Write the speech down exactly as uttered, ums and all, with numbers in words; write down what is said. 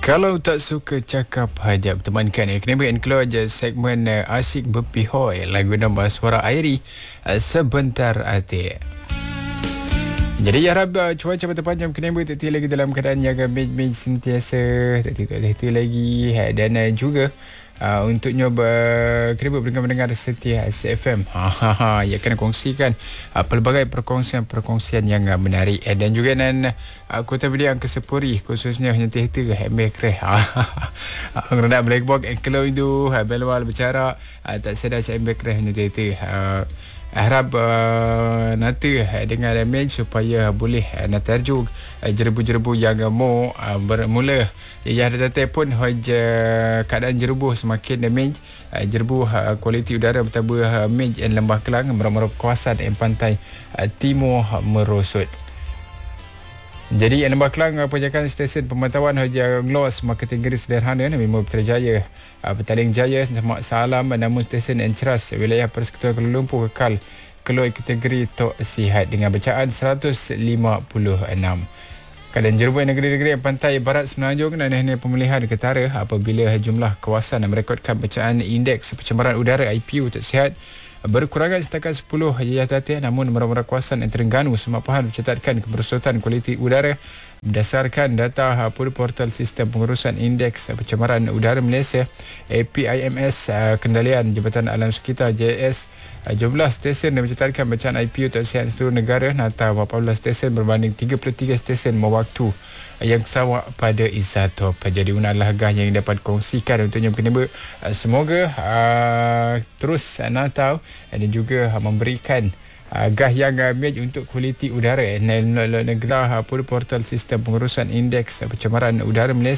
Kalau tak suka cakap, hajap temankan. Eh, kena berikan keluar je segmen uh, Asyik Berpihoi. Lagu nama Suara Airi, uh, Sebentar Atik. Jadi harap uh, cuaca bertepanjang kena berhenti lagi dalam keadaan yang mej-mej sentiasa. Tak terhenti lagi. Dan uh, juga Uh, untuk nyoba kena berdengar-dengar setia S F M. Ha ha ha, ia akan kongsikan uh, pelbagai perkongsian-perkongsian yang uh, menarik, eh, dan juga dan uh, Kota Beliang ke Sepuri, khususnya hanya tehta hembe kreh. Ha ha. Nak black box and kalau itu uh, belwal bicara uh, tak sedar hembe kreh hanya tehta. Uh, harap uh, nanti uh, dengan damage supaya boleh uh, nak terjuk uh, jerebu-jerebu yang uh, mau uh, bermula. Ya, ada data pun hoja keadaan jerebu semakin damage. Uh, jerebu uh, kualiti udara bertambah uh, Mej dan Lembah Kelang merap-merap kawasan dan pantai uh, timur merosot. Jadi Lembah Kelang uh, penjagaan stesen pemantauan hoja nglos kategori sederhana memang Putrajaya, uh, Petaling Jaya, Mak Salam, namun stesen Enceras wilayah Persekutuan Kuala Lumpur kekal keluar kategori tok sihat dengan bacaan seratus lima puluh enam. Keadaan jerebu negeri-negeri pantai barat Semenanjung dan hanya pemilihan ketara apabila jumlah kawasan merekodkan bacaan indeks pencemaran udara I P U tak sihat berkurangan setakat sepuluh jajah, namun merata-rata kawasan yang Terengganu Semapahan mencatatkan kemerosotan kualiti udara berdasarkan data portal sistem pengurusan indeks pencemaran udara Malaysia A P I M S Kendalian Jabatan Alam Sekitar J S. Jumlah stesen yang mencatatkan bacaan I P U tak sihat seluruh negara nata lapan belas stesen berbanding tiga puluh tiga stesen mewaktu yang sama pada isatop. Jadi unalah gah yang dapat kongsikan untuknya penemu. Semoga uh, terus uh, natau dan juga uh, memberikan uh, gah yang uh, mej untuk kualiti udara. Negara uh, portal sistem pengurusan indeks uh, pencemaran udara Malaysia